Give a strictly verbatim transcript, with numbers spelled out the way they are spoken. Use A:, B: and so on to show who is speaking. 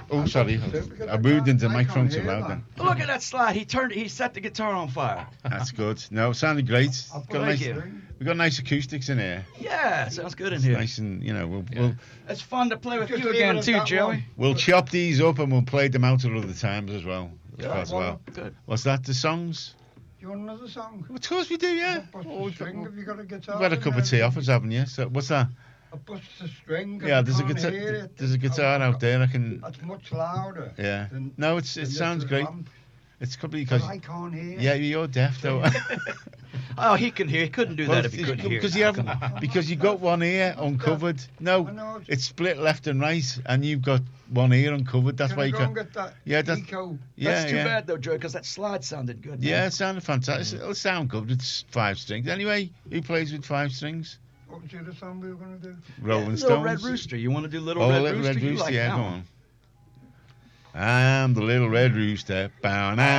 A: Oh, sorry. I moved into the microphone too loud then.
B: Look at that slide. He turned. He set the guitar on fire.
A: That's good. No, it sounded great. Got
B: Thank
A: nice,
B: you.
A: We've got nice acoustics in here.
B: Yeah, sounds good in
A: It's
B: here.
A: nice and, you know, we'll,
B: Yeah.
A: we'll
B: It's fun to play with
C: Just
B: you
C: leave
B: again
C: it at
B: too,
C: that
B: Joey.
C: one.
A: we'll chop these up and we'll play them out at other times as well.
B: Yeah,
A: as well.
B: Good.
A: What's that? The songs?
C: Do you want another song?
A: Of course we do, yeah.
C: A bust
A: Oh,
C: a
A: we've
C: string,
A: got,
C: have you got a guitar?
A: we've had a
C: in
A: cup of tea
C: there?
A: off us, haven't you? So what's that?
C: A bust a string.
A: Yeah,
C: I
A: there's a
C: can't
A: guitar.
C: hear it.
A: There's a guitar out there. I can.
C: That's much louder.
A: Yeah.
C: than-
A: No, it's
C: than
A: it
C: this
A: sounds
C: with
A: great.
C: amp.
A: It's probably
C: But
A: because
C: I can't hear.
A: yeah, you're deaf though.
B: Oh, he can hear. He couldn't do
A: Well,
B: that if he
A: it's-
B: couldn't hear.
A: because you haven't because you got one ear uncovered.
C: I
A: No,
C: know.
A: it's split left and right, and you've got one ear uncovered. That's
C: Can
A: why
C: I
A: you
C: go
A: can.
C: and get that
A: Yeah, that's-
C: eco?
A: Yeah,
B: That's too
A: yeah.
B: bad though, Joey, because that slide sounded good.
A: Yeah,
B: man.
A: it sounded fantastic. It'll sound good. It's five strings. Anyway, who plays with five strings?
C: What was the other song we were going to do?
A: Rolling
B: Little
A: Stones.
B: Red Rooster. You want to do Little
A: Oh,
B: Red
A: Little
B: Rooster?
A: Red
B: You
A: Rooster.
B: like
A: Yeah,
B: that
A: go
B: one.
A: on. I'm the little red rooster. Bow now.